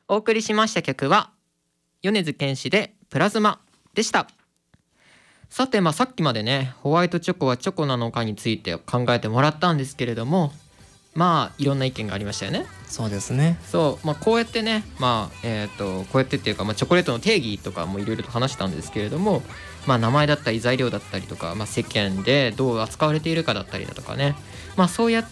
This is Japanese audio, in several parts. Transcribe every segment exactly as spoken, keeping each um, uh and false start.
お送りしました曲は米津玄師でプラズマでした。さて、まあ、さっきまでねホワイトチョコはチョコなのかについて考えてもらったんですけれども、まあいろんな意見がありましたよね。 そうですね。 そう、まあ、こうやってね、まあえー、とこうやってっていうか、まあ、チョコレートの定義とかもいろいろと話したんですけれども、まあ、名前だったり材料だったりとか、まあ、世間でどう扱われているかだったりだとかね、まあ、そうやって、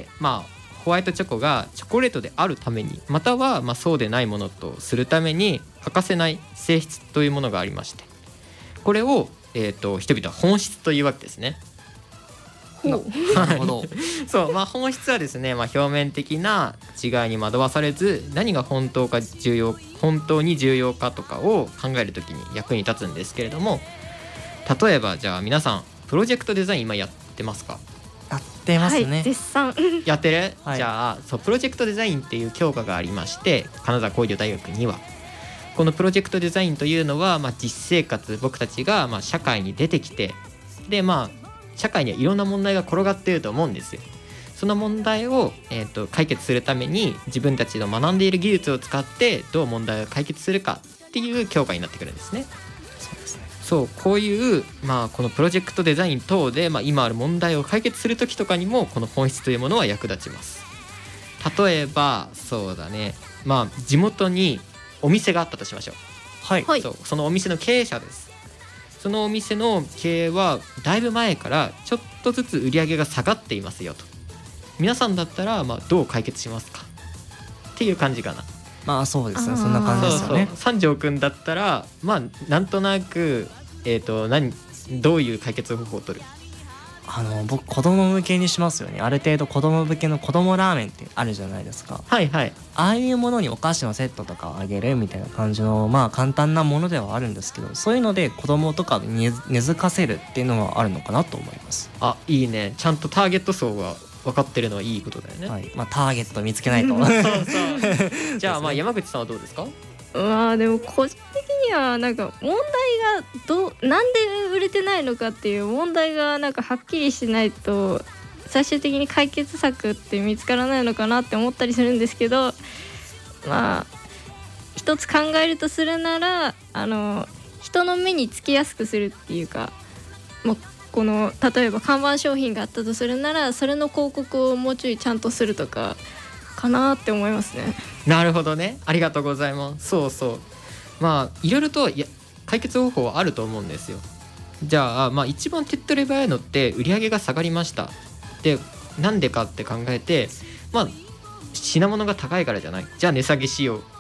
まあ、ホワイトチョコがチョコレートであるためにまたはまあそうでないものとするために欠かせない性質というものがありまして、これを、えー、と人々は本質というわけですね。 なるほど。 そう、まあ、本質はですね、まあ、表面的な違いに惑わされず何が本当か重要本当に重要かとかを考えるときに役に立つんですけれども、例えばじゃあ皆さんプロジェクトデザイン今やってますか？ やってますね。 はい、絶賛やってる、 はい、 じゃあそうプロジェクトデザインっていう教科がありまして、金沢工業大学にはこのプロジェクトデザインというのは、まあ、実生活僕たちがまあ社会に出てきて、でまあ社会にはいろんな問題が転がっていると思うんですよ。その問題を、えー、と解決するために自分たちの学んでいる技術を使ってどう問題を解決するかっていう教科になってくるんですね。 そうですね。 そうこういう、まあ、このプロジェクトデザイン等で、まあ、今ある問題を解決する時とかにもこの本質というものは役立ちます。例えばそうだね、まあ地元にお店があったとしましょう。 はい、 はい、 そうそのお店の経営者です。そのお店の経営はだいぶ前からちょっとずつ売り上げが下がっていますよと。皆さんだったらまあどう解決しますかっていう感じかな。 まあそうですね。そんな感じですよね。 そうそう三条くんだったらまあなんとなく、えー、と何どういう解決方法を取る？ あの僕子供向けにしますよね。ある程度子供向けの子供ラーメンってあるじゃないですか。 はいはい。 ああいうものにお菓子のセットとかをあげるみたいな感じのまあ簡単なものではあるんですけど、そういうので子供とかに根付かせるっていうのはあるのかなと思います。 あ、いいね。ちゃんとターゲット層が分かってるのはいいことだよね。 はい、まあターゲット見つけないと。 そうそうじゃあまあ山口さんはどうですか？ まあでも個人的にはなんか問題がどうなんで売れてないのかっていう問題がなんかはっきりしないと最終的に解決策って見つからないのかなって思ったりするんですけど、まあ一つ考えるとするならあの人の目につきやすくするっていうか、もうこの例えば看板商品があったとするならそれの広告をもうちょいちゃんとするとかかなって思いますね。 なるほどね、ありがとうございます。そうそう、まあいろいろといや解決方法はあると思うんですよ。じゃあまあ一番手っ取り早いのって売り上げが下がりましたで、なんでかって考えて、まあ品物が高いからじゃない、じゃあ値下げしようっ